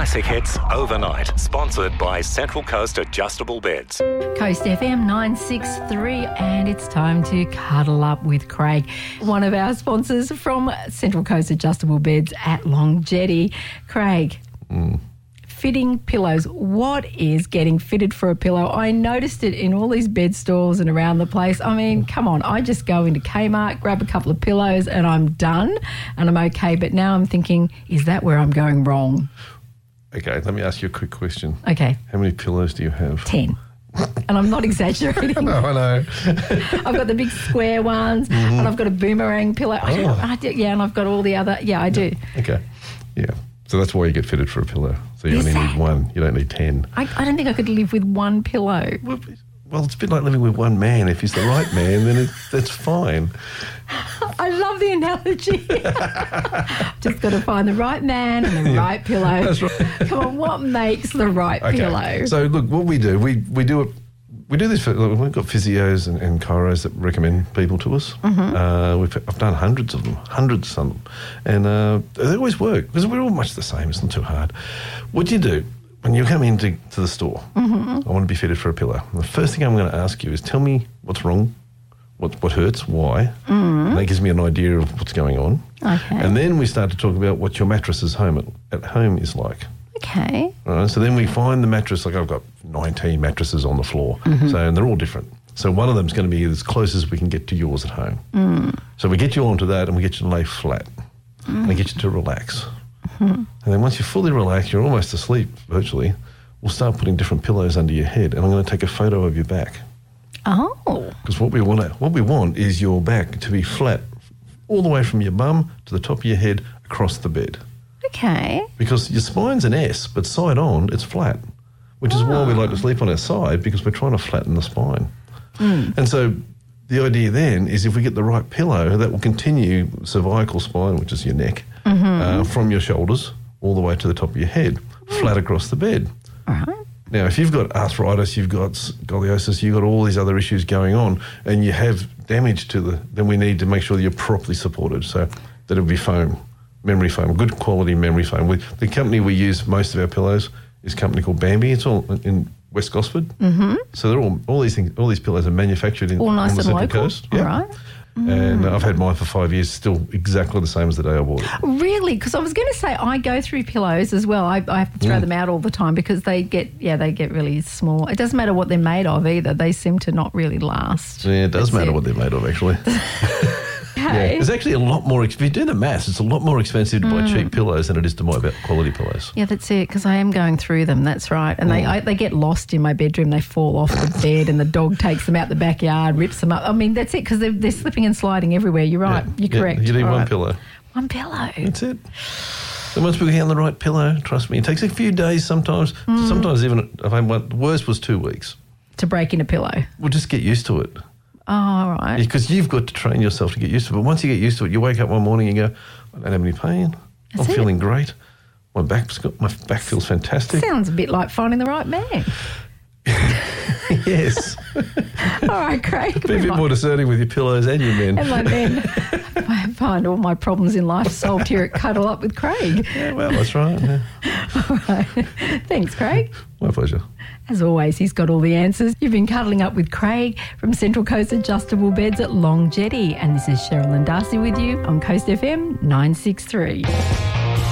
Classic hits overnight. Sponsored by Central Coast Adjustable Beds. Coast FM 963, and it's time to cuddle up with Craig, one of our sponsors from Central Coast Adjustable Beds at Long Jetty. Craig, fitting pillows. What is getting fitted for a pillow? I noticed it in all these bed stores and around the place. I mean, come on, I just go into Kmart, grab a couple of pillows and I'm done and I'm okay. But now I'm thinking, is that where I'm going wrong? Okay, let me ask you a quick question. Okay. How many pillows do you have? 10. And I'm not exaggerating. No, I know. I've got the big square ones and I've got a boomerang pillow. And I've got all the other. Yeah, I do. Okay. Yeah. So that's why you get fitted for a pillow. So you only need one. You don't need 10. I don't think I could live with one pillow. Well, it's a bit like living with one man. If he's the right man, then that's fine. I love the analogy. Just got to find the right man and the right pillow. That's right. Come on, what makes the right pillow? So look, what we do, we do it. We do this for, we've got physios and chiros that recommend people to us. I've done hundreds of them, and they always work because we're all much the same. It's not too hard. What do you do when you come into the store? I want to be fitted for a pillow. And the first thing I'm going to ask you is tell me what's wrong, what hurts, why. And that gives me an idea of what's going on. Okay. And then we start to talk about what your mattress at home is like. Okay. All right, so then we find the mattress, like I've got 19 mattresses on the floor, and they're all different. So one of them's going to be as close as we can get to yours at home. So we get you onto that and we get you to lay flat and we get you to relax. And then once you're fully relaxed, you're almost asleep virtually, we'll start putting different pillows under your head and I'm going to take a photo of your back. Oh. Because what we want is your back to be flat all the way from your bum to the top of your head across the bed. Okay. Because your spine's an S, but side on, it's flat, which is why we like to sleep on our side because we're trying to flatten the spine. And so the idea then is if we get the right pillow, that will continue cervical spine, which is your neck, from your shoulders all the way to the top of your head, flat across the bed. All right. Now, if you've got arthritis, you've got scoliosis, you've got all these other issues going on, and you have damage then we need to make sure that you're properly supported. So that it'll be foam. Memory foam, good quality memory foam. The company we use most of our pillows is a company called Bambi. It's all in West Gosford. So they're all these things. All these pillows are manufactured on the Central Coast. All right. And I've had mine for 5 years, still exactly the same as the day I bought it. Really? Because I was going to say I go through pillows as well. I have to throw them out all the time because they get really small. It doesn't matter what they're made of either. They seem to not really last. Yeah, it does matter what they're made of, actually. Okay. Yeah, it's actually a lot more. If you do the maths, it's a lot more expensive to buy cheap pillows than it is to buy quality pillows. Yeah, that's it. Because I am going through them. That's right. And they get lost in my bedroom. They fall off the bed, and the dog takes them out the backyard, rips them up. I mean, that's it. Because they're slipping and sliding everywhere. You're right. You're correct. You need one pillow. One pillow. That's it. So once we get on the right pillow, trust me, it takes a few days sometimes. Sometimes even the worst was 2 weeks to break in a pillow. We'll just get used to it. Oh, all right. Because you've got to train yourself to get used to it. But once you get used to it, you wake up one morning and you go, I don't have any pain. I'm feeling great. My back feels fantastic. Sounds a bit like finding the right man. Yes. All right, Craig. Be a bit more discerning with your pillows and your men. And my men. I find all my problems in life solved here at Cuddle Up with Craig. Yeah, well, that's right. Yeah. All right. Thanks, Craig. My pleasure. As always, he's got all the answers. You've been cuddling up with Craig from Central Coast Adjustable Beds at Long Jetty. And this is Sherilyn Darcy with you on Coast FM 963.